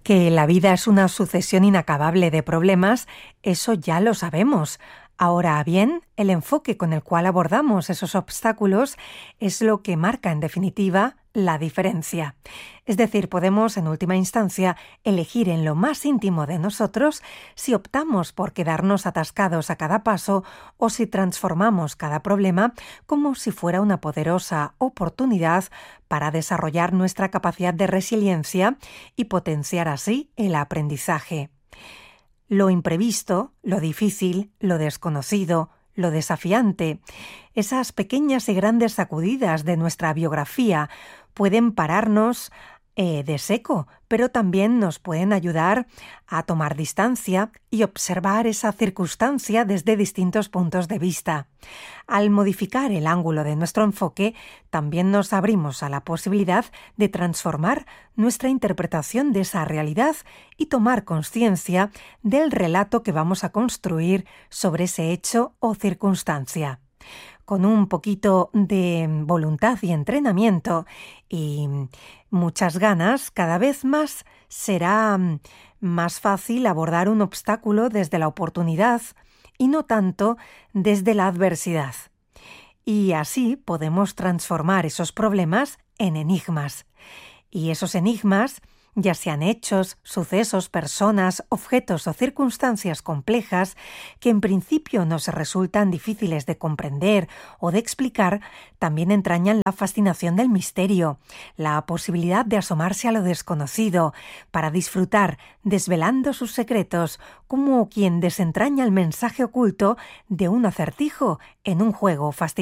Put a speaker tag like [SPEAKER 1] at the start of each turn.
[SPEAKER 1] Que la vida es una sucesión inacabable de problemas, eso ya lo sabemos. Ahora bien, el enfoque con el cual abordamos esos obstáculos es lo que marca, en definitiva, la diferencia. Es decir, podemos, en última instancia, elegir en lo más íntimo de nosotros si optamos por quedarnos atascados a cada paso o si transformamos cada problema como si fuera una poderosa oportunidad para desarrollar nuestra capacidad de resiliencia y potenciar así el aprendizaje. Lo imprevisto, lo difícil, lo desconocido, lo desafiante, esas pequeñas y grandes sacudidas de nuestra biografía pueden pararnos de seco, pero también nos pueden ayudar a tomar distancia y observar esa circunstancia desde distintos puntos de vista. Al modificar el ángulo de nuestro enfoque, también nos abrimos a la posibilidad de transformar nuestra interpretación de esa realidad y tomar conciencia del relato que vamos a construir sobre ese hecho o circunstancia. Con un poquito de voluntad y entrenamiento y muchas ganas, cada vez más será más fácil abordar un obstáculo desde la oportunidad y no tanto desde la adversidad. Y así podemos transformar esos problemas en enigmas. Y esos enigmas, ya sean hechos, sucesos, personas, objetos o circunstancias complejas que en principio nos resultan difíciles de comprender o de explicar, también entrañan la fascinación del misterio, la posibilidad de asomarse a lo desconocido para disfrutar desvelando sus secretos como quien desentraña el mensaje oculto de un acertijo en un juego fascinante.